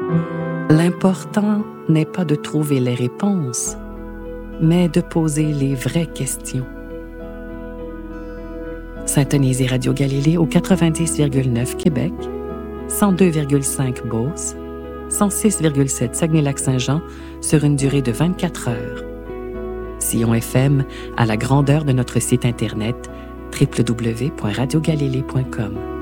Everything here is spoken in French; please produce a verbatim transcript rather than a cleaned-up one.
L'important n'est pas de trouver les réponses, mais de poser les vraies questions. Syntonisez Radio Galilée au quatre-vingt-dix virgule neuf Québec, cent deux virgule cinq Beauce, cent six virgule sept Saguenay-Lac-Saint-Jean sur une durée de vingt-quatre heures. Sillon F M à la grandeur de notre site Internet w w w point radio galilée point com.